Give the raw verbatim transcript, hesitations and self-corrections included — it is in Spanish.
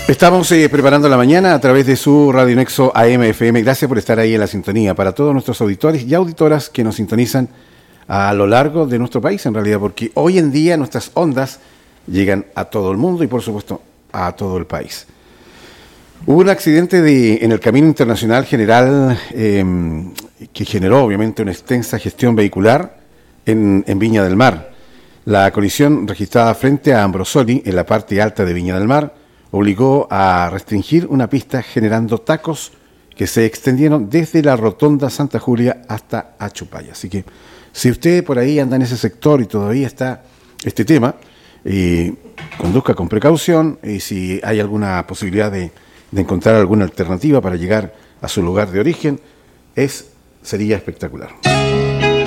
Estamos eh, preparando la mañana a través de su Radio Nexo A M F M. Gracias por estar ahí en la sintonía. Para todos nuestros auditores y auditoras que nos sintonizan a lo largo de nuestro país, en realidad, porque hoy en día nuestras ondas llegan a todo el mundo y, por supuesto, a todo el país. Hubo un accidente de, en el Camino Internacional General eh, que generó, obviamente, una extensa gestión vehicular en, en Viña del Mar. La colisión registrada frente a Ambrosoli, en la parte alta de Viña del Mar, obligó a restringir una pista generando tacos que se extendieron desde la rotonda Santa Julia hasta Achupaya. Así que si usted por ahí anda en ese sector y todavía está este tema, eh, conduzca con precaución y si hay alguna posibilidad de, de encontrar alguna alternativa para llegar a su lugar de origen, es, sería espectacular.